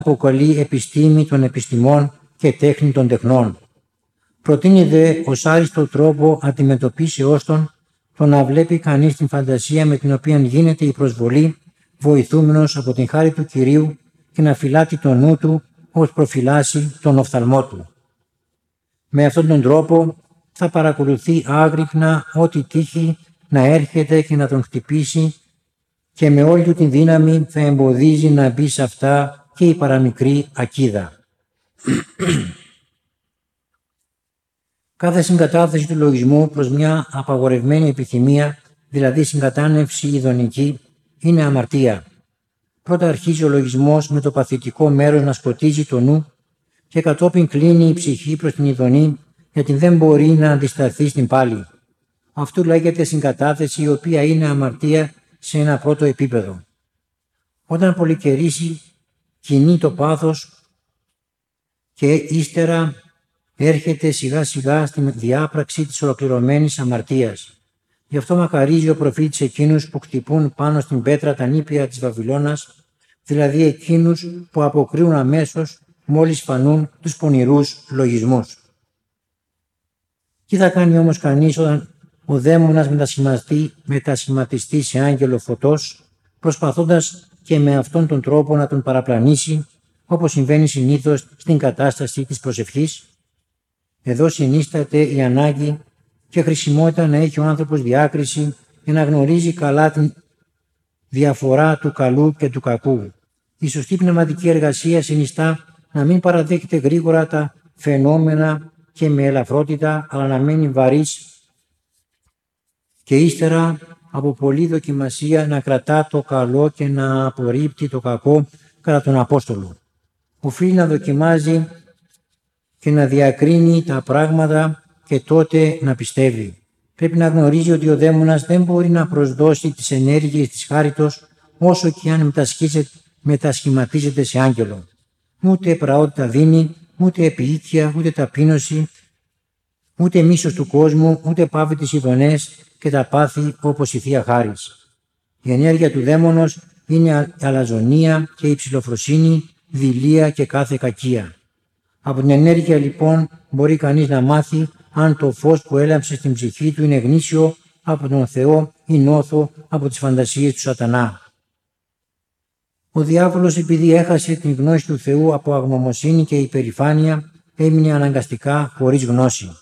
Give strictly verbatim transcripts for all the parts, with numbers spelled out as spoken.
αποκαλεί επιστήμη των επιστημών και τέχνη των τεχνών. Προτείνει δε ως άριστο τρόπο αντιμετωπίσεώς των το να βλέπει κανείς την φαντασία με την οποία γίνεται η προσβολή, βοηθούμενος από την χάρη του Κυρίου, και να φυλάτει το νου του ως προφυλάσσει τον οφθαλμό του. Με αυτόν τον τρόπο θα παρακολουθεί άγρυπνα ό,τι τύχει να έρχεται και να τον χτυπήσει, και με όλη του την δύναμη θα εμποδίζει να μπει σε αυτά και η παραμικρή ακίδα. Κάθε συγκατάθεση του λογισμού προς μια απαγορευμένη επιθυμία, δηλαδή συγκατάνευση ειδονική, είναι αμαρτία. Πρώτα αρχίζει ο λογισμός με το παθητικό μέρος να σκοτίζει το νου και κατόπιν κλείνει η ψυχή προς την ειδονή, γιατί δεν μπορεί να αντισταθεί στην πάλη. Αυτού λέγεται συγκατάθεση, η οποία είναι αμαρτία σε ένα πρώτο επίπεδο. Όταν πολυκαιρίσει, κινεί το πάθος και ύστερα έρχεται σιγά σιγά στην διάπραξη της ολοκληρωμένης αμαρτίας. Γι' αυτό μακαρίζει ο προφήτης εκείνους που χτυπούν πάνω στην πέτρα τα νήπια της Βαβυλώνας, δηλαδή εκείνους που αποκρύουν αμέσως μόλις φανούν τους πονηρούς λογισμούς. Τι θα κάνει όμως κανείς όταν ο δαίμονας μετασχηματιστεί, μετασχηματιστεί σε άγγελο φωτός, προσπαθώντας και με αυτόν τον τρόπο να τον παραπλανήσει, όπως συμβαίνει συνήθως στην κατάσταση της προσευχής? Εδώ συνίσταται η ανάγκη και χρησιμότητα να έχει ο άνθρωπος διάκριση και να γνωρίζει καλά την διαφορά του καλού και του κακού. Η σωστή πνευματική εργασία συνιστά να μην παραδέχεται γρήγορα τα φαινόμενα και με ελαφρότητα, αλλά να μένει βαρύς και ύστερα από πολλή δοκιμασία να κρατά το καλό και να απορρίπτει το κακό κατά τον Απόστολο. Οφείλει να δοκιμάζει και να διακρίνει τα πράγματα και τότε να πιστεύει. Πρέπει να γνωρίζει ότι ο δαίμονας δεν μπορεί να προσδώσει τις ενέργειες της χάριτος όσο και αν μετασχηματίζεται σε άγγελο. Ούτε πραότητα δίνει, ούτε επιοίκεια, ούτε ταπείνωση, ούτε μίσος του κόσμου, ούτε πάβει τις ειδονές και τα πάθη όπως η Θεία Χάρις. Η ενέργεια του δαίμονος είναι αλαζονία και υψηλοφροσύνη, δειλία και κάθε κακία. Από την ενέργεια λοιπόν μπορεί κανείς να μάθει αν το φως που έλαμψε στην ψυχή του είναι γνήσιο από τον Θεό ή νόθο από τις φαντασίες του σατανά. Ο διάβολος, επειδή έχασε την γνώση του Θεού από αγνωμοσύνη και υπερηφάνεια, έμεινε αναγκαστικά χωρίς γνώση.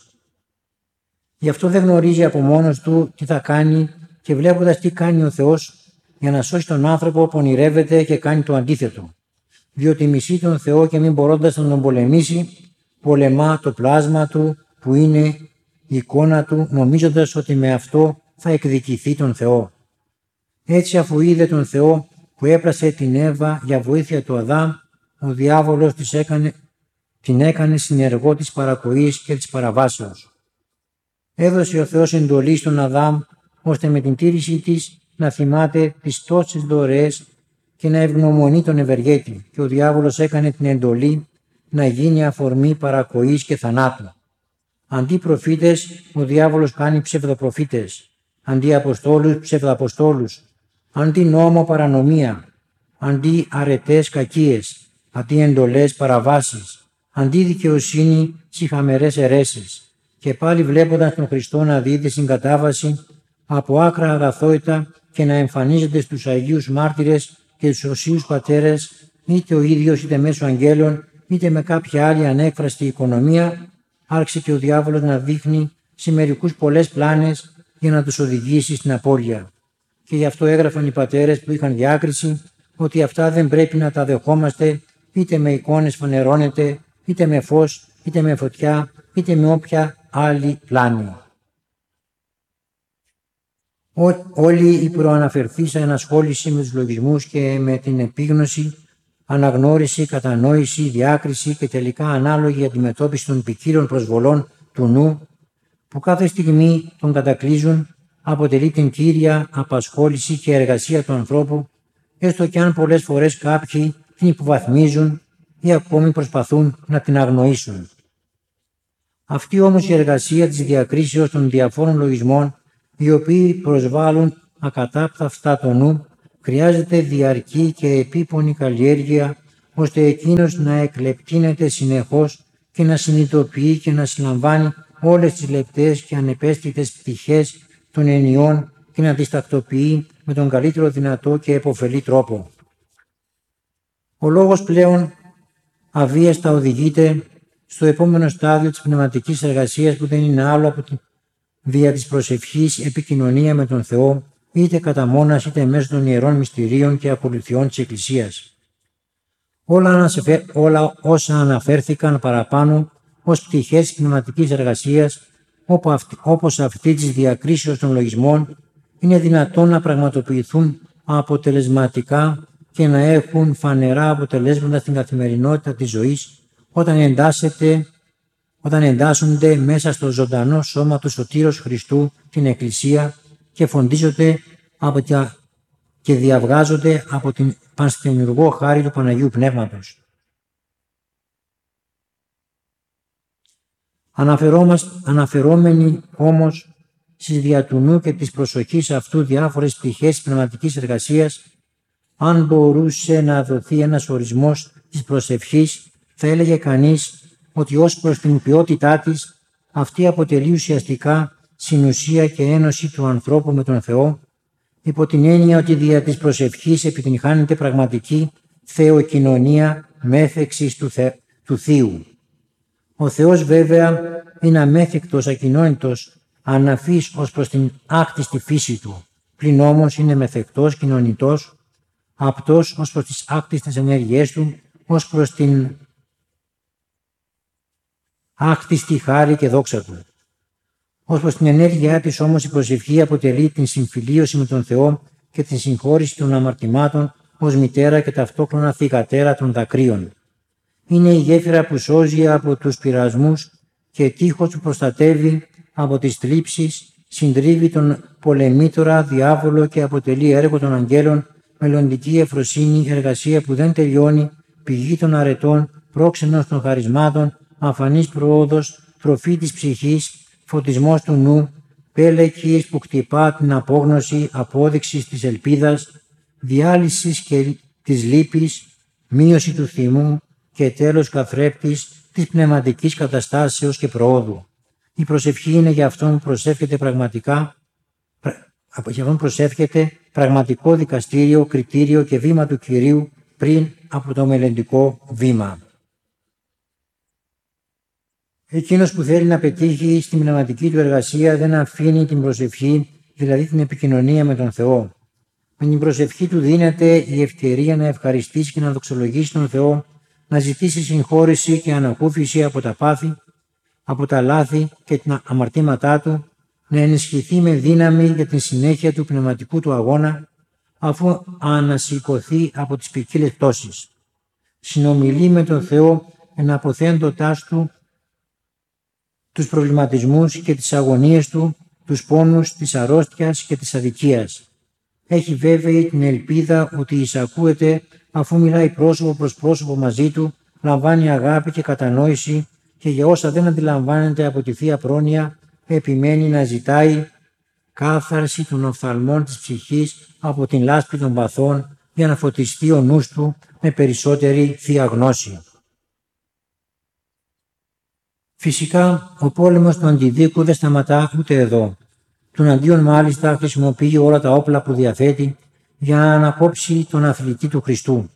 Γι' αυτό δεν γνωρίζει από μόνος του τι θα κάνει, και βλέποντας τι κάνει ο Θεός για να σώσει τον άνθρωπο, πονηρεύεται και κάνει το αντίθετο. Διότι μισεί τον Θεό και μην μπορώντας να τον πολεμήσει, πολεμά το πλάσμα του που είναι η εικόνα του, νομίζοντας ότι με αυτό θα εκδικηθεί τον Θεό. Έτσι, αφού είδε τον Θεό που έπρασε την Εύα για βοήθεια του Αδάμ, ο διάβολος της έκανε, την έκανε συνεργό της παρακοής και της παραβάσεως. Έδωσε ο Θεός εντολή στον Αδάμ, ώστε με την τήρησή της να θυμάται τις τόσες δωρεές και να ευγνωμονεί τον ευεργέτη, και ο διάβολος έκανε την εντολή να γίνει αφορμή παρακοής και θανάτου. Αντί προφήτες, ο διάβολος κάνει ψευδοπροφήτες, αντί αποστόλους ψευδαποστόλους, αντί νόμο παρανομία, αντί αρετές κακίες, αντί εντολές παραβάσεις, αντί δικαιοσύνη σιχαμερές αιρέσεις. Και πάλι βλέποντας τον Χριστό να δίδει συγκατάβαση από άκρα αγαθότητα και να εμφανίζεται στους Αγίους Μάρτυρες και στους Οσίους Πατέρες, είτε ο ίδιος είτε μέσω αγγέλων, είτε με κάποια άλλη ανέκφραστη οικονομία, άρχισε και ο διάβολος να δείχνει σε μερικούς πολλές πλάνες για να τους οδηγήσει στην απώλεια. Και γι' αυτό έγραφαν οι πατέρες που είχαν διάκριση ότι αυτά δεν πρέπει να τα δεχόμαστε, είτε με εικόνες φανερώνεται, είτε με φως, είτε με φωτιά, είτε με όποια άλλη πλάνη. Ό, όλη η προαναφερθήσα ενασχόληση με τους λογισμούς και με την επίγνωση, αναγνώριση, κατανόηση, διάκριση και τελικά ανάλογη αντιμετώπιση των ποικίλων προσβολών του νου που κάθε στιγμή τον κατακλείζουν, αποτελεί την κύρια απασχόληση και εργασία του ανθρώπου, έστω και αν πολλές φορές κάποιοι την υποβαθμίζουν ή ακόμη προσπαθούν να την αγνοήσουν. Αυτή όμως η εργασία της διακρίσεως των διαφόρων λογισμών, οι οποίοι προσβάλλουν ακατάπταυστα το νου, χρειάζεται διαρκή και επίπονη καλλιέργεια, ώστε εκείνος να εκλεπτύνεται συνεχώς και να συνειδητοποιεί και να συλλαμβάνει όλες τις λεπτές και ανεπαίσθητες πτυχές των ενιών και να τις τακτοποιεί με τον καλύτερο δυνατό και επωφελή τρόπο. Ο λόγος πλέον αβίαστα οδηγείται στο επόμενο στάδιο της πνευματικής εργασίας, που δεν είναι άλλο από τη δια της προσευχής επικοινωνία με τον Θεό, είτε κατά μόνας είτε μέσω των ιερών μυστηρίων και ακολουθιών της Εκκλησίας. Όλα, όλα όσα αναφέρθηκαν παραπάνω ως πτυχές της πνευματικής εργασίας, όπως αυτή της διακρίσεως των λογισμών, είναι δυνατόν να πραγματοποιηθούν αποτελεσματικά και να έχουν φανερά αποτελέσματα στην καθημερινότητα της ζωής, όταν, εντάσσεται, όταν εντάσσονται μέσα στο ζωντανό σώμα του Σωτήρος Χριστού, την Εκκλησία, και φροντίζονται από τα, και διαβγάζονται από την πανστημιουργό χάρη του Παναγίου Πνεύματος. Αναφερόμενοι όμως στις δια του νου και της προσοχής αυτού διάφορες πτυχές της πνευματικής εργασίας, αν μπορούσε να δοθεί ένας ορισμός της προσευχής, θα έλεγε κανείς ότι ως προς την ποιότητά της, αυτή αποτελεί ουσιαστικά συνουσία και ένωση του ανθρώπου με τον Θεό, υπό την έννοια ότι δια της προσευχής επιτυγχάνεται πραγματική θεοκοινωνία μέθεξης του, θε, του Θείου. Ο Θεός βέβαια είναι αμέθικτος, ακοινώνητος, αναφής ως προς την άκτιστη φύση του, πλην όμως είναι μεθεκτός, κοινωνητός, απτός ως προς τις άκτιστες ενέργειές του, ως προς την άκτιστη χάρη και δόξα του. Ως προς την ενέργειά της όμως η προσευχή αποτελεί την συμφιλίωση με τον Θεό και την συγχώρηση των αμαρτημάτων ως μητέρα και ταυτόχρονα θυγατέρα των δακρύων. Είναι η γέφυρα που σώζει από τους πειρασμούς και τείχος που προστατεύει από τις θλίψεις, συντρίβει τον πολεμήτωρα διάβολο και αποτελεί έργο των αγγέλων, μελλοντική ευφροσύνη, εργασία που δεν τελειώνει, πηγή των αρετών, πρόξενος των χαρισμάτων, αφανής προόδος, τροφή της ψυχής, φωτισμός του νου, πέλεκης που κτυπά την απόγνωση, απόδειξης της ελπίδας, διάλυσης και της λύπης, μείωση του θυμού και τέλος καθρέπτης της πνευματικής καταστάσεως και προόδου. Η προσευχή είναι για αυτόν που προσεύχεται πραγματικά, για αυτόν προσεύχεται πραγματικό δικαστήριο, κριτήριο και βήμα του Κυρίου πριν από το μελλοντικό βήμα. Εκείνος που θέλει να πετύχει στην πνευματική του εργασία δεν αφήνει την προσευχή, δηλαδή την επικοινωνία με τον Θεό. Με την προσευχή του δίνεται η ευκαιρία να ευχαριστήσει και να δοξολογήσει τον Θεό, να ζητήσει συγχώρεση και ανακούφιση από τα πάθη, από τα λάθη και τα αμαρτήματά του, να ενισχυθεί με δύναμη για την συνέχεια του πνευματικού του αγώνα, αφού ανασηκωθεί από τις ποικίλες πτώσεις. Συνομιλεί με τον Θεό εναποθέντωτάς του τους προβληματισμούς και τις αγωνίες του, τους πόνους της αρρώστιας και της αδικίας. Έχει βέβαιη την ελπίδα ότι εισακούεται αφού μιλάει πρόσωπο προς πρόσωπο μαζί του, λαμβάνει αγάπη και κατανόηση και για όσα δεν αντιλαμβάνεται από τη Θεία Πρόνοια επιμένει να ζητάει κάθαρση των οφθαλμών της ψυχής από την λάσπη των παθών για να φωτιστεί ο νους του με περισσότερη Θεία Γνώση. Φυσικά, ο πόλεμος του αντιδίκου δεν σταματά ούτε εδώ. Τον αντίον μάλιστα χρησιμοποιεί όλα τα όπλα που διαθέτει για να ανακόψει τον αθλητή του Χριστού.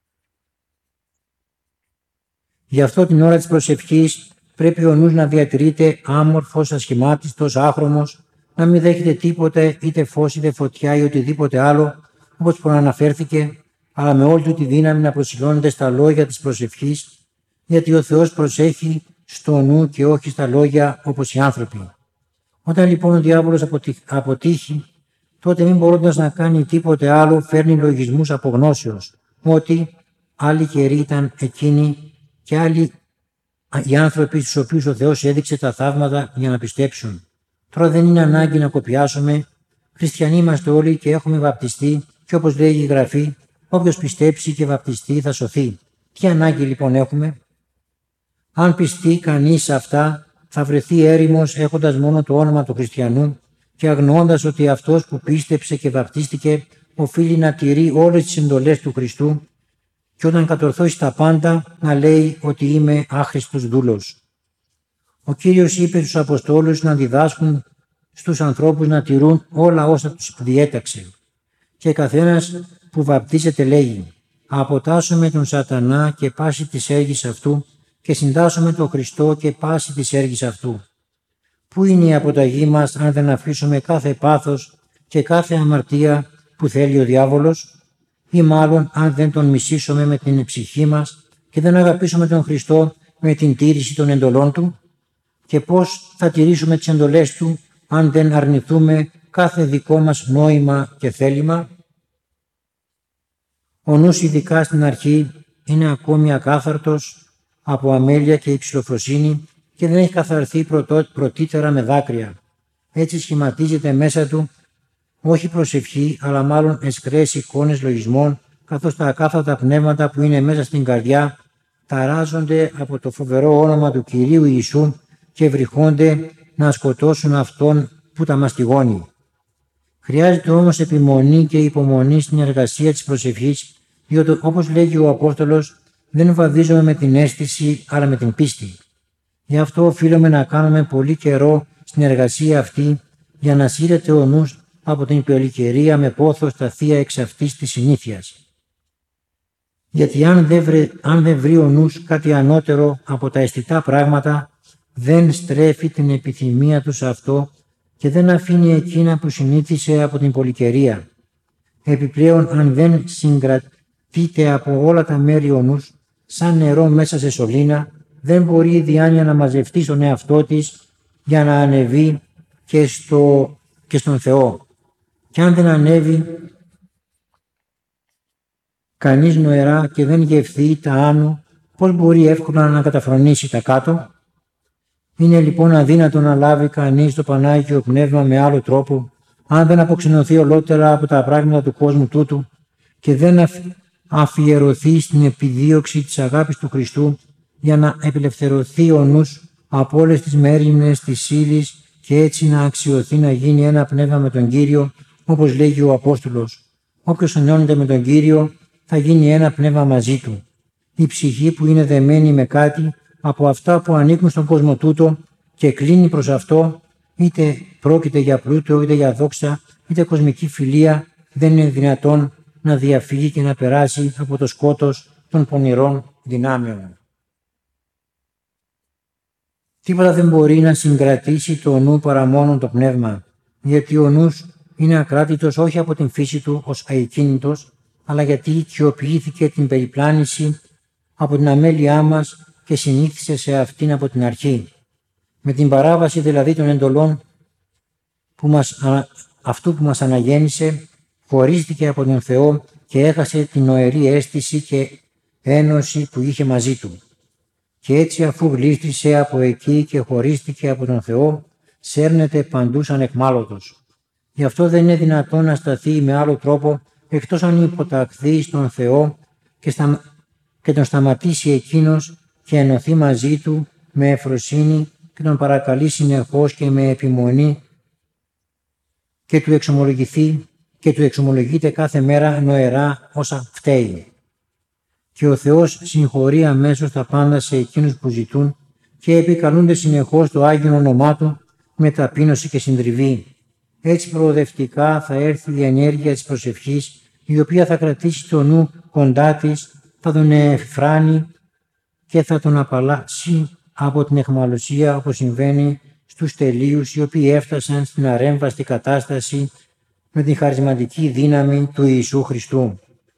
Γι' αυτό την ώρα της προσευχής πρέπει ο νους να διατηρείται άμορφος, ασχημάτιστος, άχρωμος, να μην δέχεται τίποτε, είτε φως είτε φωτιά ή οτιδήποτε άλλο, όπως προαναφέρθηκε, αλλά με όλη του τη δύναμη να προσιλώνεται στα λόγια της προσευχής, γιατί ο Θεός προσέχει στο νου και όχι στα λόγια όπως οι άνθρωποι. Όταν λοιπόν ο διάβολος αποτύχει, τότε μην μπορώντας να κάνει τίποτε άλλο φέρνει λογισμούς απογνώσεως, ότι άλλοι καιροί ήταν εκείνοι και άλλοι οι άνθρωποι στους οποίους ο Θεός έδειξε τα θαύματα για να πιστέψουν. Τώρα δεν είναι ανάγκη να κοπιάσουμε, χριστιανοί είμαστε όλοι και έχουμε βαπτιστεί και όπως λέει η Γραφή, όποιος πιστέψει και βαπτιστεί θα σωθεί. Τι ανάγκη λοιπόν έχουμε? Αν πιστεί κανείς σε αυτά, θα βρεθεί έρημος έχοντας μόνο το όνομα του χριστιανού και αγνοώντας ότι αυτός που πίστεψε και βαπτίστηκε οφείλει να τηρεί όλες τις εντολές του Χριστού και όταν κατορθώσει τα πάντα να λέει ότι είμαι άχρηστος δούλος. Ο Κύριος είπε στους Αποστόλους να διδάσκουν στους ανθρώπους να τηρούν όλα όσα τους διέταξε. Και καθένας που βαπτίζεται λέγει «Αποτάσσομαι τον σατανά και πάση της έργης αυτού και συντάσσομαι τον Χριστό και πάση της έργης αυτού». Πού είναι η αποταγή μας αν δεν αφήσουμε κάθε πάθος και κάθε αμαρτία που θέλει ο διάβολος, ή μάλλον αν δεν τον μισήσουμε με την ψυχή μας και δεν αγαπήσουμε τον Χριστό με την τήρηση των εντολών Του? Και πώς θα τηρήσουμε τις εντολές Του αν δεν αρνηθούμε κάθε δικό μας νόημα και θέλημα? Ο νους, ειδικά στην αρχή, είναι ακόμη ακάθαρτος από αμέλεια και υψηλοφροσύνη και δεν έχει καθαρθεί πρωτό, πρωτήτερα με δάκρυα. Έτσι σχηματίζεται μέσα του όχι προσευχή, αλλά μάλλον εσκρές εικόνες λογισμών, καθώς τα ακάθαρτα πνεύματα που είναι μέσα στην καρδιά ταράζονται από το φοβερό όνομα του Κυρίου Ιησού και βρυχώνται να σκοτώσουν αυτόν που τα μαστιγώνει. Χρειάζεται όμως επιμονή και υπομονή στην εργασία της προσευχής, διότι όπως λέγει ο Απόστολος, δεν βαδίζουμε με την αίσθηση αλλά με την πίστη. Γι' αυτό οφείλουμε να κάνουμε πολύ καιρό στην εργασία αυτή για να σύρεται ο νους από την πολυκαιρία με πόθο στα θεία εξ αυτής της συνήθειας. Γιατί αν δεν, βρει, αν δεν βρει ο νους κάτι ανώτερο από τα αισθητά πράγματα, δεν στρέφει την επιθυμία του σε αυτό και δεν αφήνει εκείνα που συνήθισε από την πολυκαιρία. Επιπλέον, αν δεν συγκρατείται από όλα τα μέρη ο νους, σαν νερό μέσα σε σωλήνα, δεν μπορεί η διάνοια να μαζευτεί στον εαυτό της για να ανεβεί και, στο, και στον Θεό. Και αν δεν ανέβει κανείς νοερά και δεν γευθεί τα άνω, πώς μπορεί εύκολα να καταφρονήσει τα κάτω? Είναι λοιπόν αδύνατο να λάβει κανείς το Πανάγιο Πνεύμα με άλλο τρόπο, αν δεν αποξενωθεί ολότερα από τα πράγματα του κόσμου τούτου και δεν αφιερωθεί στην επιδίωξη της αγάπης του Χριστού για να απελευθερωθεί ο νους από όλες τις μέριμνες της ύλης και έτσι να αξιωθεί να γίνει ένα πνεύμα με τον Κύριο, όπως λέγει ο Απόστολος. Όποιος ενώνεται με τον Κύριο θα γίνει ένα πνεύμα μαζί του. Η ψυχή που είναι δεμένη με κάτι από αυτά που ανήκουν στον κόσμο τούτο και κλείνει προς αυτό, είτε πρόκειται για πλούτο, είτε για δόξα, είτε κοσμική φιλία, δεν είναι δυνατόν να διαφύγει και να περάσει από το σκότος των πονηρών δυνάμεων. Τίποτα δεν μπορεί να συγκρατήσει το νου παρά μόνο το πνεύμα, γιατί ο νους είναι ακράτητος όχι από την φύση του ως αεκίνητος, αλλά γιατί οικειοποιήθηκε την περιπλάνηση από την αμέλειά μας και συνήθισε σε αυτήν από την αρχή. Με την παράβαση δηλαδή των εντολών που μας, αυτού που μας αναγέννησε, χωρίστηκε από τον Θεό και έχασε την νοερή αίσθηση και ένωση που είχε μαζί του. Και έτσι αφού γλίστρισε από εκεί και χωρίστηκε από τον Θεό, σέρνεται παντού σαν εκμάλωτος. Γι' αυτό δεν είναι δυνατόν να σταθεί με άλλο τρόπο εκτός αν υποταχθεί στον Θεό και, στα... και τον σταματήσει εκείνος και ενωθεί μαζί του με ευφροσύνη και τον παρακαλεί συνεχώς και με επιμονή και του εξομολογηθεί και του εξομολογείται κάθε μέρα νοερά όσα φταίει. Και ο Θεός συγχωρεί αμέσως τα πάντα σε εκείνους που ζητούν και επικαλούνται συνεχώς το Άγιο όνομά Του με ταπείνωση και συντριβή. Έτσι προοδευτικά θα έρθει η ενέργεια της προσευχής, η οποία θα κρατήσει το νου κοντά της, θα τον εφράνει και θα τον απαλλάξει από την αιχμαλωσία, όπως συμβαίνει στους τελείους οι οποίοι έφτασαν στην αρέμβαστη κατάσταση με την χαρισματική δύναμη του Ιησού Χριστού.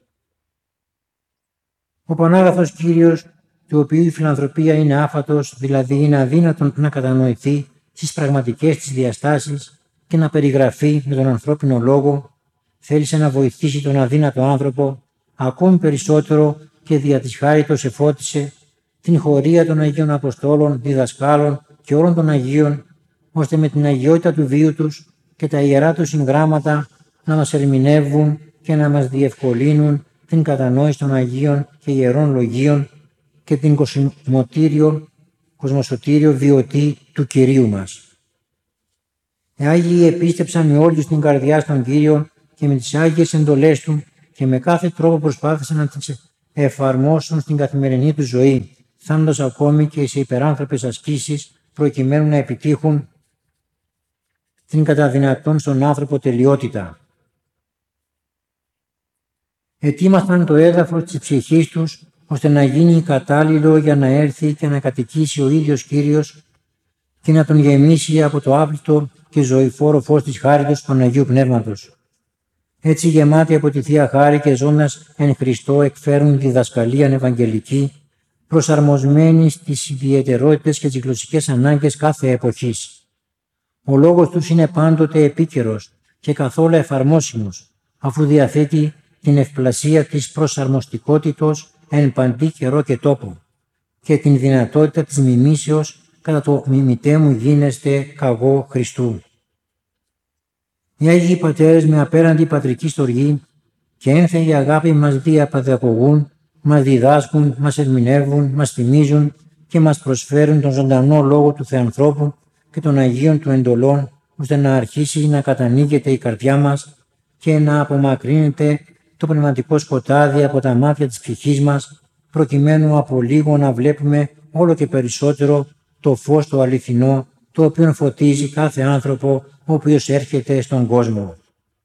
Ο Πανάγαθος Κύριος, του οποίου η φιλανθρωπία είναι άφατος, δηλαδή είναι αδύνατον να κατανοηθεί στις πραγματικές της διαστάσεις και να περιγραφεί με τον ανθρώπινο λόγο, θέλησε να βοηθήσει τον αδύνατο άνθρωπο ακόμη περισσότερο και δια της χάριτος εφώτισε την χωρία των Αγίων Αποστόλων, διδασκάλων και όλων των Αγίων, ώστε με την αγιότητα του βίου τους και τα ιερά τους συγγράμματα να μας ερμηνεύουν και να μας διευκολύνουν την κατανόηση των Αγίων και Ιερών Λογίων και την κοσμοτήριο, κοσμοσωτήριο βιωτή του Κυρίου μας. Οι Άγιοι επίστεψαν με όλη τους την καρδιά στον Κύριο και με τις Άγιες εντολές Του και με κάθε τρόπο προσπάθησαν να τις εφαρμόσουν στην καθημερινή του ζωή, φτάνοντας ακόμη και σε υπεράνθρωπες ασκήσεις προκειμένου να επιτύχουν την κατά δυνατόν στον άνθρωπο τελειότητα. Ετοίμασαν το έδαφος της ψυχής τους ώστε να γίνει κατάλληλο για να έρθει και να κατοικήσει ο ίδιος Κύριος και να τον γεμίσει από το άπλυτο και ζωηφόρο φως της χάριτος του Παναγίου Πνεύματος. Έτσι γεμάτοι από τη Θεία Χάρη και ζώντας εν Χριστώ εκφέρουν τη διδασκαλία ευαγγελική, προσαρμοσμένη στις ιδιαιτερότητες και τις γλωσσικές ανάγκες κάθε εποχής. Ο λόγος τους είναι πάντοτε επίκαιρος και καθόλου εφαρμόσιμος, αφού διαθέτει την ευπλασία της προσαρμοστικότητος εν παντή καιρό και τόπο και την δυνατότητα της μιμήσεως κατά το «μιμητέ μου γίνεστε καγώ Χριστού». Οι Άγιοι Πατέρες με απέραντη πατρική στοργή και ένθεη αγάπη μας διαπαιδαγωγούν, μας διδάσκουν, μας ερμηνεύουν, μας θυμίζουν και μας προσφέρουν τον ζωντανό λόγο του Θεανθρώπου και των Αγίων του εντολών, ώστε να αρχίσει να κατανοίγεται η καρδιά μας και να απομακρύνεται το πνευματικό σκοτάδι από τα μάτια της ψυχής μας, προκειμένου από λίγο να βλέπουμε όλο και περισσότερο το φως το αληθινό, το οποίο φωτίζει κάθε άνθρωπο ο οποίος έρχεται στον κόσμο.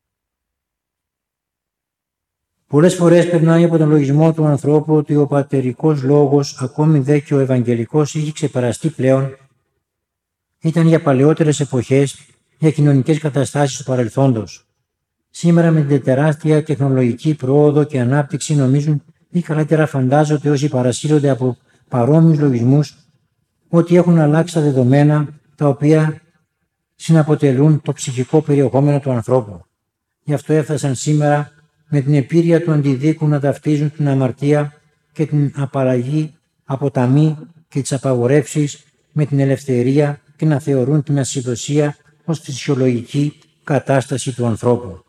Πολλές φορές περνάει από τον λογισμό του ανθρώπου ότι ο πατερικός λόγος, ακόμη δε και ο ευαγγελικός, είχε ξεπεραστεί πλέον. Ήταν για παλαιότερες εποχές, για κοινωνικές καταστάσεις του παρελθόντος. Σήμερα με την τεράστια τεχνολογική πρόοδο και ανάπτυξη νομίζουν ή καλύτερα φαντάζονται όσοι παρασύρονται από παρόμοιους λογισμούς ότι έχουν αλλάξει τα δεδομένα τα οποία συναποτελούν το ψυχικό περιεχόμενο του ανθρώπου. Γι' αυτό έφτασαν σήμερα με την επίρρεια του αντιδίκου να ταυτίζουν την αμαρτία και την απαλλαγή από τα μη και τις απαγορεύσεις με την ελευθερία και να θεωρούν την ασυδοσία ως φυσιολογική κατάσταση του ανθρώπου.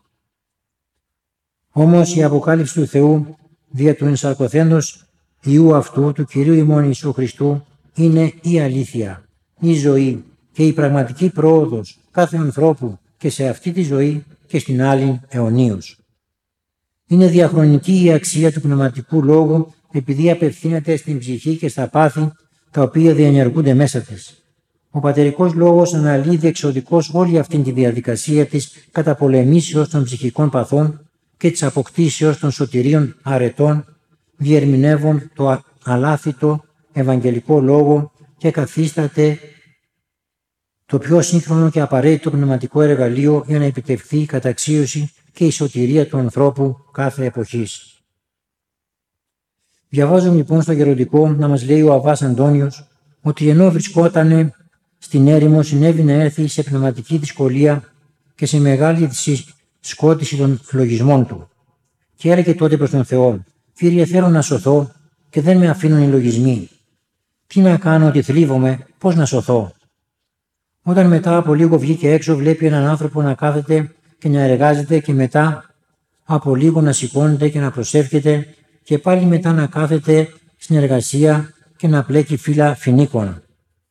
Όμως η αποκάλυψη του Θεού δια του ενσαρκωθέντος Υιού αυτού, του Κυρίου ημών Ιησού Χριστού, είναι η αλήθεια, η ζωή και η πραγματική πρόοδος κάθε ανθρώπου και σε αυτή τη ζωή και στην άλλη αιωνίως. Είναι διαχρονική η αξία του πνευματικού λόγου επειδή απευθύνεται στην ψυχή και στα πάθη τα οποία διενεργούνται μέσα της. Ο πατερικός λόγος αναλύει διεξοδικώς όλη αυτή τη διαδικασία της καταπολεμήσεως των ψυχικών παθών και της αποκτήσεως των σωτηρίων αρετών, διερμηνεύουν το αλάθητο ευαγγελικό λόγο και καθίσταται το πιο σύγχρονο και απαραίτητο πνευματικό εργαλείο για να επιτευχθεί η καταξίωση και η σωτηρία του ανθρώπου κάθε εποχής. Διαβάζουμε λοιπόν στο γεροντικό να μας λέει ο Αββάς Αντώνιος ότι ενώ βρισκότανε στην έρημο συνέβη να έρθει σε πνευματική δυσκολία και σε μεγάλη σκότηση των λογισμών του. Και έλεγε τότε προς τον Θεό: «Κύριε, θέλω να σωθώ και δεν με αφήνουν οι λογισμοί. Τι να κάνω ότι θλίβομαι, πώς να σωθώ?» Όταν μετά από λίγο βγήκε έξω, βλέπει έναν άνθρωπο να κάθεται και να εργάζεται και μετά από λίγο να σηκώνεται και να προσεύχεται και πάλι μετά να κάθεται στην εργασία και να πλέκει φύλλα φοινίκων.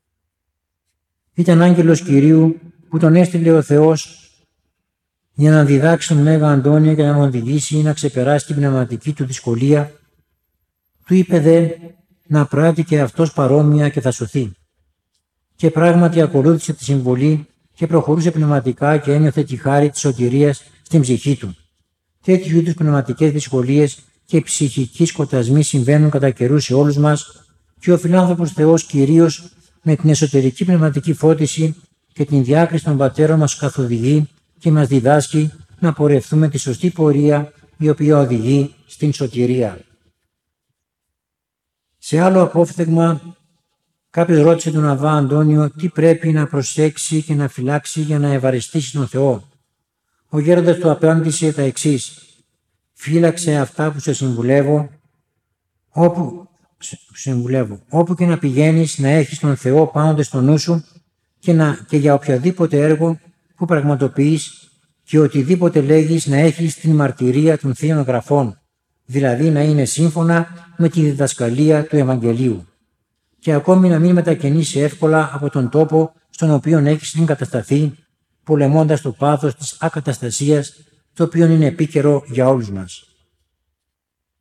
Ήταν άγγελος Κυρίου που τον έστειλε ο Θεός για να διδάξει τον Μέγα Αντώνιο και να τον οδηγήσει να ξεπεράσει την πνευματική του δυσκολία. Του είπε δε να πράττει και αυτός παρόμοια και θα σωθεί. Και πράγματι ακολούθησε τη συμβολή και προχωρούσε πνευματικά και ένιωθε τη χάρη της σωτηρίας στην ψυχή του. Τέτοιου είδους πνευματικές δυσκολίες και ψυχικοί σκοτασμοί συμβαίνουν κατά καιρούς σε όλους μας και ο φιλάνθρωπος Θεός κυρίως με την εσωτερική πνευματική φώτιση και την διάκριση των πατέρων μας καθοδηγεί και μας διδάσκει να πορευτούμε τη σωστή πορεία η οποία οδηγεί στην σωτηρία. Σε άλλο απόφθεγμα, κάποιος ρώτησε τον Αββά Αντώνιο τι πρέπει να προσέξει και να φυλάξει για να ευαριστήσει τον Θεό. Ο γέροντας του απάντησε τα εξής: «Φύλαξε αυτά που σε συμβουλεύω, όπου, συμβουλεύω, όπου και να πηγαίνεις να έχεις τον Θεό πάντοτε στο νου σου και, να, και για οποιαδήποτε έργο που πραγματοποιείς και οτιδήποτε λέγεις να έχεις την μαρτυρία των Θείων Γραφών, δηλαδή να είναι σύμφωνα με τη διδασκαλία του Ευαγγελίου και ακόμη να μην μετακινήσει εύκολα από τον τόπο στον οποίο έχεις εγκατασταθεί, πολεμώντας το πάθος της ακαταστασίας, το οποίο είναι επίκαιρο για όλους μας».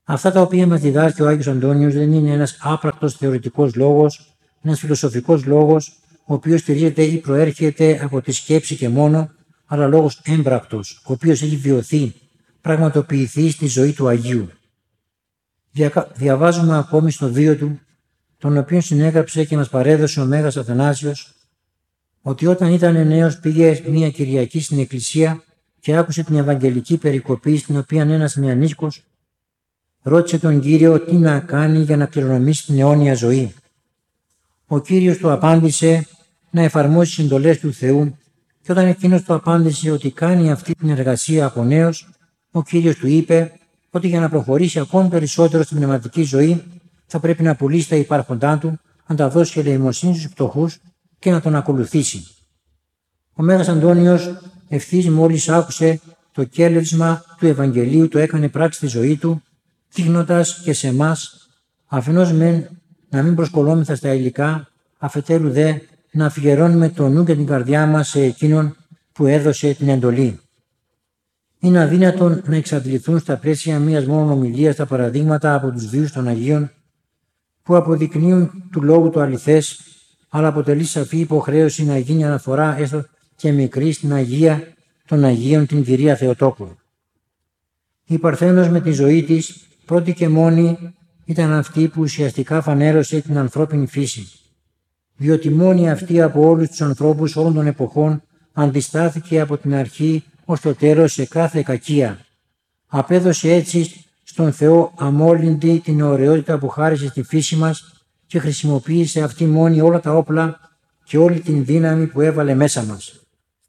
Αυτά τα οποία μας διδάσκει ο Άγιος Αντώνιος δεν είναι ένας άπρακτος θεωρητικός λόγος, ένας φιλοσοφικός λόγος, ο οποίος στηρίζεται ή προέρχεται από τη σκέψη και μόνο, αλλά λόγος έμπρακτος, ο οποίος έχει βιωθεί, πραγματοποιηθεί στη ζωή του Αγίου. Δια, διαβάζουμε ακόμη στο βίο του, τον οποίο συνέγραψε και μας παρέδωσε ο Μέγας Αθανάσιος, ότι όταν ήταν νέος πήγε μια Κυριακή στην εκκλησία και άκουσε την Ευαγγελική περικοπή, στην οποία ένας νεανίσκος ρώτησε τον Κύριο τι να κάνει για να κληρονομήσει την αιώνια ζωή. Ο Κύριος του απάντησε να εφαρμόσει τις εντολές του Θεού, και όταν εκείνος του απάντησε ότι κάνει αυτή την εργασία από νέος, ο Κύριος του είπε ότι για να προχωρήσει ακόμη περισσότερο στην πνευματική ζωή θα πρέπει να πουλήσει τα υπάρχοντά του, να τα δώσει ελεημοσύνη στους φτωχούς και να τον ακολουθήσει. Ο Μέγας Αντώνιος ευθύς μόλις άκουσε το κέλευσμα του Ευαγγελίου, το έκανε πράξη στη ζωή του, δείχνοντας και σε εμάς αφενός μεν να μην προσκολόμεθα στα υλικά, αφετέρου δε να αφιερώνουμε το νου και την καρδιά μας σε εκείνον που έδωσε την εντολή. Είναι αδύνατον να εξαντληθούν στα πλαίσια μιας μόνο ομιλίας τα παραδείγματα από τους βίους των Αγίων που αποδεικνύουν του λόγου το αληθές, αλλά αποτελεί σαφή υποχρέωση να γίνει αναφορά έστω και μικρή στην Αγία των Αγίων, την Κυρία Θεοτόκου. Η Παρθένος με τη ζωή της πρώτη και μόνη ήταν αυτή που ουσιαστικά φανέρωσε την ανθρώπινη φύση, διότι μόνη αυτή από όλους τους ανθρώπους όλων των εποχών αντιστάθηκε από την αρχή ως το τέλος σε κάθε κακία. Απέδωσε έτσι στον Θεό αμόλυντη την ωραιότητα που χάρισε στη φύση μας και χρησιμοποίησε αυτή μόνη όλα τα όπλα και όλη την δύναμη που έβαλε μέσα μας.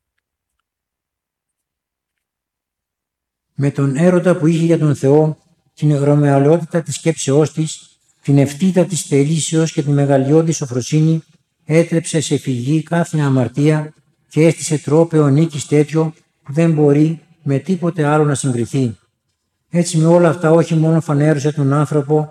Με τον έρωτα που είχε για τον Θεό, την ρωμαιαλαιότητα της σκέψεώς της, την ευθύτητα της θελήσεως και τη μεγαλειώδη σοφροσύνη, έτρεψε σε φυγή κάθε αμαρτία και έστησε τρόπαιο νίκης τέτοιο που δεν μπορεί με τίποτε άλλο να συγκριθεί. Έτσι με όλα αυτά όχι μόνο φανέρωσε τον άνθρωπο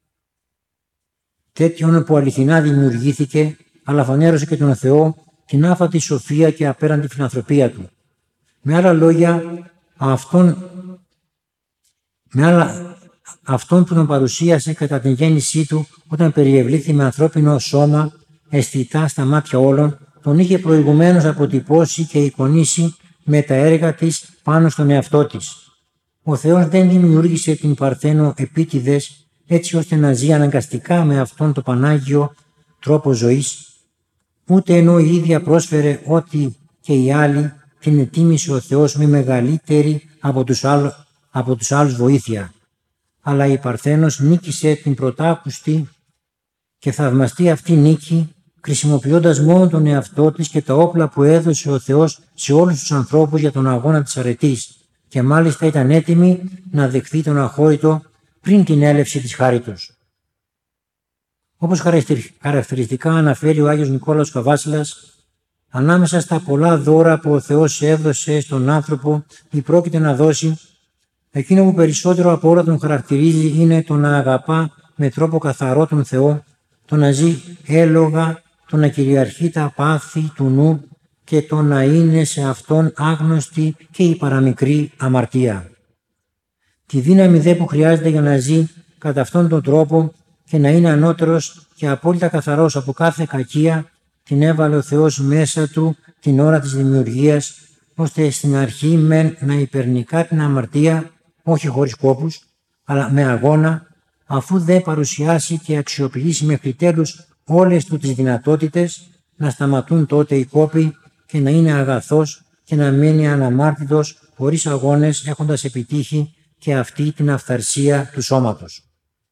τέτοιον που αληθινά δημιουργήθηκε, αλλά φανέρωσε και τον Θεό την άφατη σοφία και απέραντη φιλανθρωπία του. Με άλλα λόγια, αυτόν, με άλλα, αυτόν που τον παρουσίασε κατά την γέννησή του όταν περιευλήθη με ανθρώπινο σώμα αισθητά στα μάτια όλων, τον είχε προηγουμένως αποτυπώσει και εικονίσει με τα έργα της πάνω στον εαυτό της. Ο Θεός δεν δημιούργησε την Παρθένο επίτηδες έτσι ώστε να ζει αναγκαστικά με αυτόν το Πανάγιο τρόπο ζωής, ούτε ενώ η ίδια πρόσφερε ό,τι και οι άλλοι, την ετοίμησε ο Θεός με μεγαλύτερη από τους, άλλ, από τους άλλους βοήθεια. Αλλά η Παρθένος νίκησε την πρωτάκουστη και θαυμαστή αυτή νίκη, χρησιμοποιώντας μόνο τον εαυτό της και τα όπλα που έδωσε ο Θεός σε όλους τους ανθρώπους για τον αγώνα της αρετής, και μάλιστα ήταν έτοιμη να δεχθεί τον αχώρητο πριν την έλευση της χάριτος. Όπως χαρακτηριστικά αναφέρει ο Άγιος Νικόλαος Καβάσιλας, ανάμεσα στα πολλά δώρα που ο Θεός έδωσε στον άνθρωπο ή πρόκειται να δώσει, εκείνο που περισσότερο από όλα τον χαρακτηρίζει είναι το να αγαπά με τρόπο καθαρό τον Θεό, το να ζει έλογα, το να κυριαρχεί τα πάθη του νου και το να είναι σε αυτόν άγνωστη και η παραμικρή αμαρτία. Τη δύναμη δε που χρειάζεται για να ζει κατά αυτόν τον τρόπο και να είναι ανώτερος και απόλυτα καθαρός από κάθε κακία, την έβαλε ο Θεός μέσα του την ώρα της δημιουργίας, ώστε στην αρχή μεν να υπερνικά την αμαρτία, όχι χωρίς κόπους, αλλά με αγώνα, αφού δεν παρουσιάσει και αξιοποιήσει μέχρι τέλους όλες του τις δυνατότητες, να σταματούν τότε οι κόποι και να είναι αγαθός και να μένει αναμάρτητος χωρίς αγώνες, έχοντας επιτύχει και αυτή την αυθαρσία του σώματος.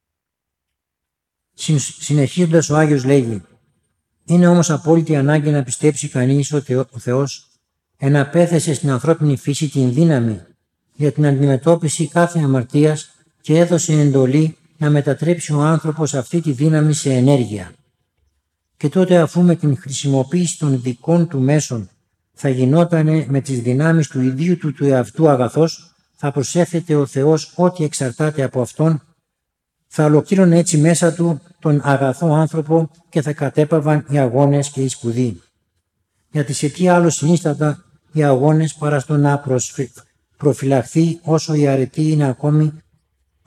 Συνεχίζοντας ο Άγιος λέγει: είναι όμως απόλυτη ανάγκη να πιστέψει κανείς ότι ο Θεός εναπέθεσε στην ανθρώπινη φύση την δύναμη για την αντιμετώπιση κάθε αμαρτίας και έδωσε εντολή να μετατρέψει ο άνθρωπος αυτή τη δύναμη σε ενέργεια. Και τότε, αφού με την χρησιμοποίηση των δικών του μέσων θα γινότανε με τις δυνάμεις του ιδίου του του εαυτού αγαθός, θα προσέθετε ο Θεός ό,τι εξαρτάται από Αυτόν, θα ολοκλήρωνε έτσι μέσα του τον αγαθό άνθρωπο και θα κατέπαβαν οι αγώνες και οι σπουδοί. Γιατί σε τι άλλο συνίστατα οι αγώνες παρά στο να προσφυ... προφυλαχθεί όσο η αρετή είναι ακόμη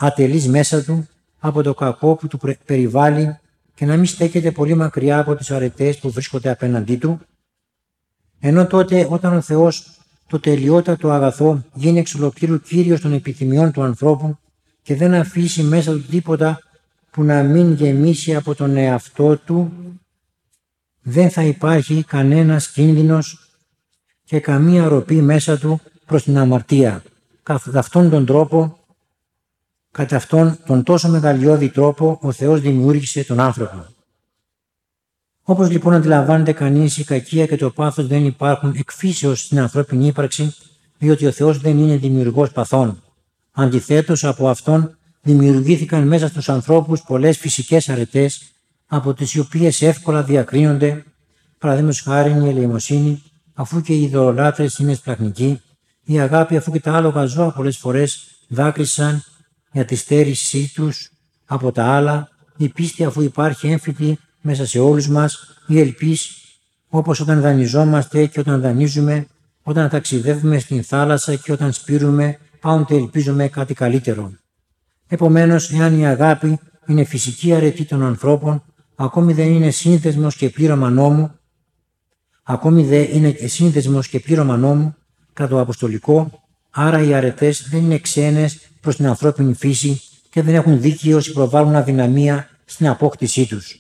ατελής μέσα του από το κακό που του περιβάλλει και να μην στέκεται πολύ μακριά από τις αρετές που βρίσκονται απέναντί του, ενώ τότε όταν ο Θεός το τελειότατο αγαθό γίνει εξ ολοκλήρου κύριος των επιθυμιών του ανθρώπου και δεν αφήσει μέσα του τίποτα που να μην γεμίσει από τον εαυτό του, δεν θα υπάρχει κανένας κίνδυνος και καμία ροπή μέσα του προς την αμαρτία. Κατά αυτόν τον τρόπο, κατά αυτόν τον τόσο μεγαλειώδη τρόπο, ο Θεός δημιούργησε τον άνθρωπο. Όπως λοιπόν αντιλαμβάνεται κανείς, η κακία και το πάθος δεν υπάρχουν εκ φύσεως στην ανθρώπινη ύπαρξη, διότι ο Θεός δεν είναι δημιουργός παθών. Αντιθέτως, από αυτόν δημιουργήθηκαν μέσα στους ανθρώπους πολλές φυσικές αρετές, από τις οποίες εύκολα διακρίνονται, παραδείγματος χάριν η ελεημοσύνη, αφού και οι ειδωλολάτρες είναι σπλαχνικοί, η αγάπη, αφού και τα άλογα ζώα πολλές φορές δάκρυσαν για τη στέρησή τους από τα άλλα, η πίστη, αφού υπάρχει έμφυτη μέσα σε όλους μας, η ελπίς, όπως όταν δανειζόμαστε και όταν δανείζουμε, όταν ταξιδεύουμε στην θάλασσα και όταν σπείρουμε, πάντοτε ελπίζουμε κάτι καλύτερο. Επομένως, εάν η αγάπη είναι φυσική αρετή των ανθρώπων, ακόμη δεν είναι σύνδεσμος και πλήρωμα νόμου, ακόμη δεν είναι σύνδεσμος και πλήρωμα νόμου κατά το αποστολικό, άρα οι αρετές δεν είναι ξένες προς την ανθρώπινη φύση και δεν έχουν δίκαιο όσοι προβάλλουν αδυναμία στην απόκτησή τους.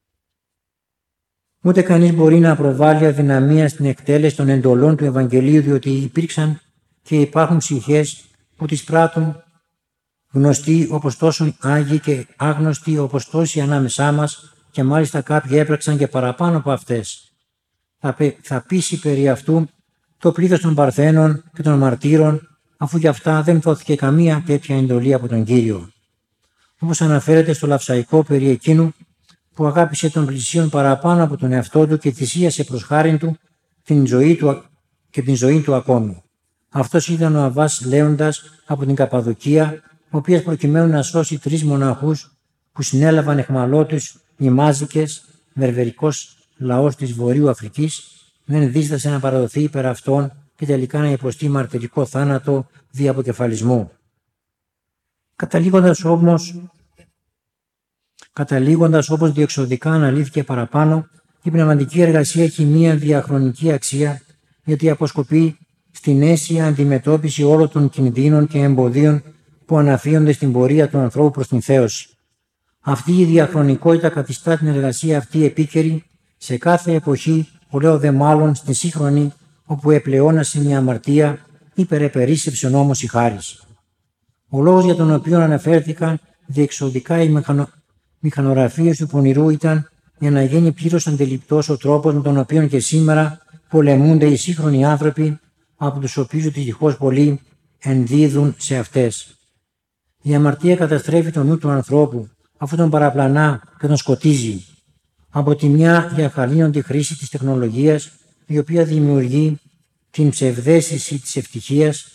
Ούτε κανείς μπορεί να προβάλλει αδυναμία στην εκτέλεση των εντολών του Ευαγγελίου, διότι υπήρξαν και υπάρχουν ψυχές που τις πράττουν, γνωστοί όπως τόσο άγιοι και άγνωστοι όπως τόσοι ανάμεσά μας, και μάλιστα κάποιοι έπραξαν και παραπάνω από αυτές. Θα, θα πείσει περί αυτού το πλήθος των Παρθένων και των μαρτύρων, αφού για αυτά δεν δόθηκε καμία τέτοια εντολή από τον Κύριο. Όπως αναφέρεται στο Λαυσαϊκό περί εκείνου που αγάπησε τον πλησίον παραπάνω από τον εαυτό του και θυσίασε προς χάριν του την ζωή του και την ζωή του ακόμη. Αυτός ήταν ο Αββάς Λέοντας από την Καπαδοκία, ο οποίος προκειμένου να σώσει τρεις μοναχούς που συνέλαβαν εχμαλώτους οι Μάζικες, βερβερικός λαός της Βορείου Αφρικής, δεν δίστασε να παραδοθεί υπέρ αυτών και τελικά να υποστεί μαρτυρικό θάνατο δι' αποκεφαλισμού. Καταλήγοντας όμως, καταλήγοντας όπως διεξοδικά αναλύθηκε παραπάνω, η πνευματική εργασία έχει μία διαχρονική αξία, γιατί αποσκοπεί στην αίσια αντιμετώπιση όλων των κινδύνων και εμποδίων που αναφύονται στην πορεία του ανθρώπου προς την θέωση. Αυτή η διαχρονικότητα καθιστά την εργασία αυτή επίκαιρη σε κάθε εποχή, που λέω δε μάλλον στη σύγχρονη, όπου επλεώνασε μια αμαρτία, υπερεπερίσσευσε όμως η χάρις. Ο λόγος για τον οποίο αναφέρθηκαν διεξοδικά οι μηχανο... μηχανογραφίες του πονηρού ήταν για να γίνει πλήρως αντιληπτός ο τρόπος με τον οποίο και σήμερα πολεμούνται οι σύγχρονοι άνθρωποι, από τους οποίους δυστυχώς πολλοί ενδίδουν σε αυτές. Η αμαρτία καταστρέφει τον νου του ανθρώπου, αφού τον παραπλανά και τον σκοτίζει. Από τη μια η αχαλήνοντη χρήση της τεχνολογίας, η οποία δημιουργεί την ψευδαίσθηση της ευτυχίας,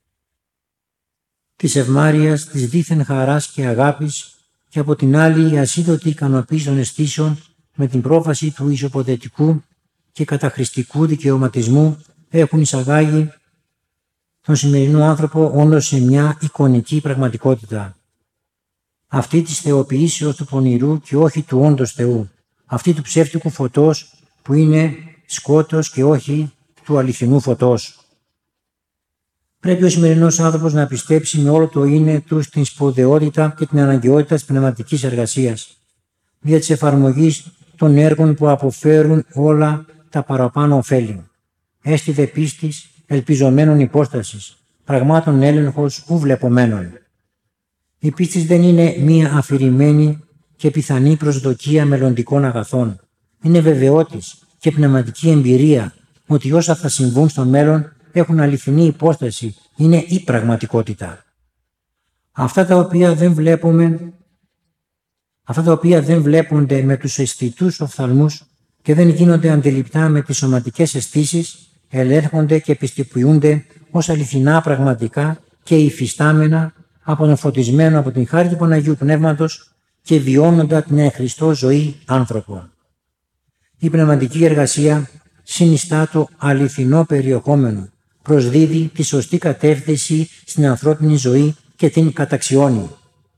της ευμάρειας, της δίθεν χαράς και αγάπης, και από την άλλη η ασίδωτη ικανοποίηση των αισθήσεων με την πρόφαση του ισοποθετικού και καταχρηστικού δικαιωματισμού έχουν εισαγάγει τον σημερινό άνθρωπο όντως σε μια εικονική πραγματικότητα. Αυτή της θεοποιήσεως του πονηρού και όχι του όντως Θεού. Αυτή του ψεύτικου φωτός που είναι σκότος και όχι του αληθινού φωτός. Πρέπει ο σημερινός άνθρωπος να πιστέψει με όλο το είναι του στην σπουδαιότητα και την αναγκαιότητα της πνευματικής εργασίας, δια της εφαρμογής των έργων που αποφέρουν όλα τα παραπάνω ωφέλη. Έστι δε πίστης, ελπιζομένων υπόστασης, πραγμάτων έλεγχος ου βλεπομένων. Η πίστη δεν είναι μία αφηρημένη και πιθανή προσδοκία μελλοντικών αγαθών. Είναι βεβαιότης και πνευματική εμπειρία ότι όσα θα συμβούν στο μέλλον έχουν αληθινή υπόσταση, είναι η πραγματικότητα. Αυτά τα οποία δεν βλέπουμε, αυτά τα οποία δεν βλέπονται με τους αισθητούς οφθαλμούς και δεν γίνονται αντιληπτά με τις σωματικές αισθήσεις, ελέγχονται και πιστοποιούνται ως αληθινά πραγματικά και υφιστάμενα από τον φωτισμένο από την χάρη του Παναγίου Πνεύματος και βιώνοντα την εν Χριστώ ζωή άνθρωπο. Η πνευματική εργασία συνιστά το αληθινό περιεχόμενο, προσδίδει τη σωστή κατεύθυνση στην ανθρώπινη ζωή και την καταξιώνει.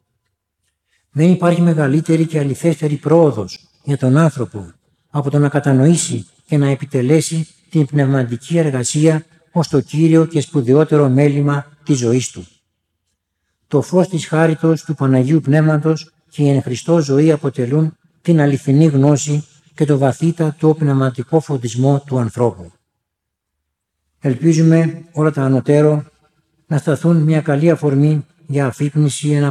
Δεν υπάρχει μεγαλύτερη και αληθέστερη πρόοδος για τον άνθρωπο από το να κατανοήσει και να επιτελέσει την πνευματική εργασία ως το κύριο και σπουδαιότερο μέλημα της ζωής του. Το φως της χάριτος του Παναγίου Πνεύματος και η εν Χριστώ ζωή αποτελούν την αληθινή γνώση και το βαθύτατο πνευματικό φωτισμό του ανθρώπου. Ελπίζουμε όλα τα ανωτέρω να σταθούν μια καλή αφορμή για αφύπνιση,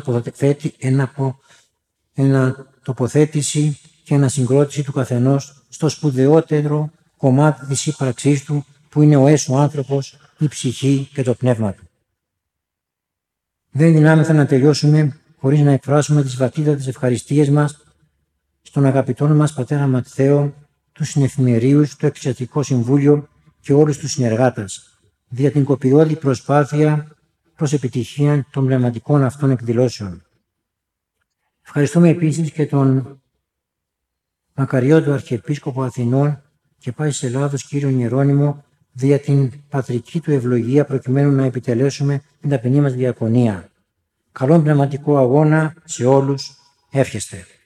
ενατοποθέτηση και ανασυγκρότηση του καθενός στο σπουδαιότερο κομμάτι της ύπαρξής του, που είναι ο έσω άνθρωπος, η ψυχή και το πνεύμα του. Δεν δυνάμεθα να τελειώσουμε χωρίς να εκφράσουμε τις βαθύτατες ευχαριστίες μας στον αγαπητόν μας Πατέρα Ματθαίο, τους συνεφημερίους, το Εκκλησιαστικό Συμβούλιο και όλους τους συνεργάτες, δια την κοπιώδη προσπάθεια προς επιτυχία των πνευματικών αυτών εκδηλώσεων. Ευχαριστούμε επίσης και τον μακαριότο Αρχιεπίσκοπο Αθηνών και Πάσης Ελλάδος κύριο Ιερώνυμο δια την πατρική του ευλογία, προκειμένου να επιτελέσουμε την ταπεινή μας διακονία. Καλόν πνευματικό αγώνα σε όλους. Εύχεστε.